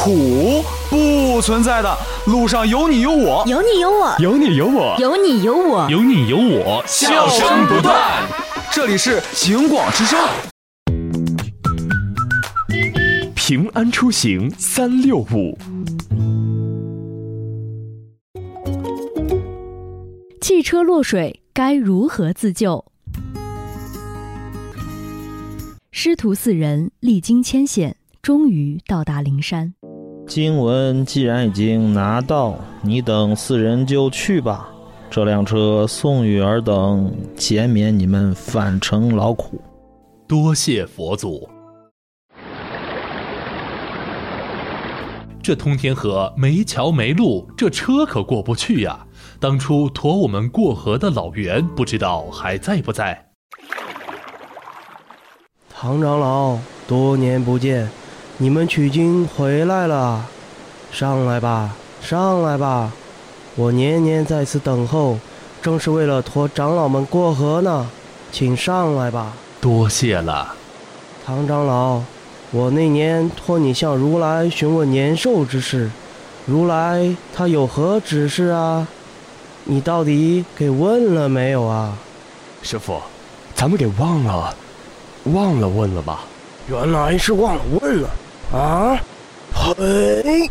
苦，不存在的。路上有你有我， 有你有我， 有你有我， 有你有我， 有你有我， 笑声不断。这里是警广之声。 平安出行365。 汽车落水该如何自救？师徒4人历经千险，终于到达灵山。 经文既然已经拿到，你等4人就去吧。这辆车送与尔等，减免你们返程劳苦。 多谢佛祖。这通天河没桥没路，这车可过不去呀。当初驮我们过河的老袁，不知道还在不在？ 唐长老，多年不见，你们取经回来了，上来吧，上来吧！我年年在此等候，正是为了驮长老们过河呢，请上来吧。 多谢了， 唐长老，我那年托你向如来询问年寿之事，如来他有何指示啊？你到底给问了没有啊？ 师父，咱们给忘了问了吧？ 原来是忘了问了啊！嘿！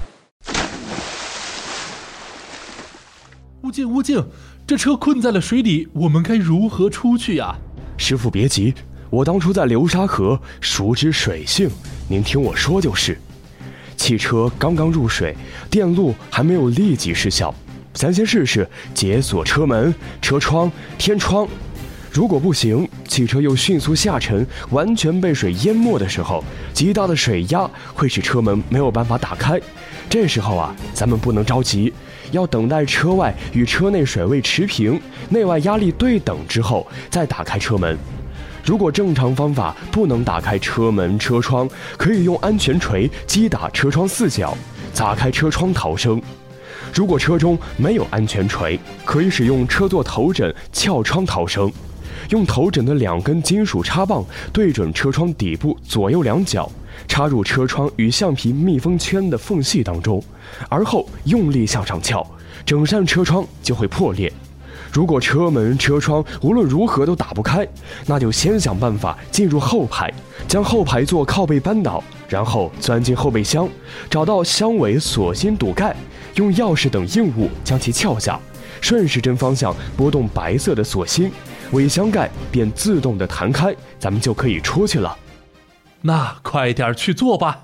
悟净，这车困在了水里，我们该如何出去呀？ 师父别急，我当初在流沙河熟知水性，您听我说就是。汽车刚刚入水，电路还没有立即失效，咱先试试解锁车门、车窗、天窗。如果不行，汽车又迅速下沉，完全被水淹没的时候，极大的水压会使车门没有办法打开。这时候啊，咱们不能着急，要等待车外与车内水位持平，内外压力对等之后再打开车门。如果正常方法不能打开车门、车窗，可以用安全锤击打车窗4角，砸开车窗逃生。如果车中没有安全锤，可以使用车座头枕撬窗逃生。用头枕的2根金属插棒对准车窗底部左右2角，插入车窗与橡皮密封圈的缝隙当中，而后用力向上撬，整扇车窗就会破裂。如果车门、车窗无论如何都打不开，那就先想办法进入后排，将后排座靠背扳倒，然后钻进后备箱，找到箱尾锁芯堵盖，用钥匙等硬物将其撬下，顺时针方向拨动白色的锁芯，尾箱盖便自动的弹开，咱们就可以出去了。 那快点去做吧。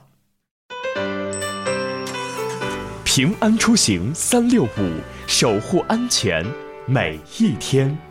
平安出行365，守护安全每一天。